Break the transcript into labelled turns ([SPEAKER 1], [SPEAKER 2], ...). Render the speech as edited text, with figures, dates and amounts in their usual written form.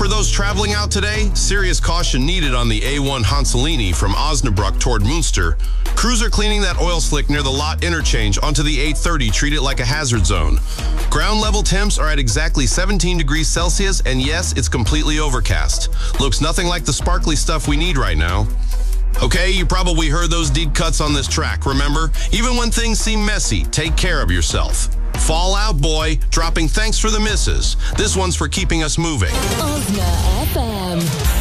[SPEAKER 1] for those traveling out today, serious caution needed on the A1 Hanselini from Osnabrück toward Münster. Crews are cleaning that oil slick near the Lot interchange onto the 830. Treat it like a hazard zone. Ground level temps are at exactly 17 degrees Celsius, and yes, it's completely overcast. Looks nothing like the sparkly stuff we need right now. Okay, you probably heard those deep cuts on this track, remember? Even when things seem messy, take care of yourself. Fall Out Boy, dropping Thanks for the Misses. This one's for keeping us moving.
[SPEAKER 2] Osna FM.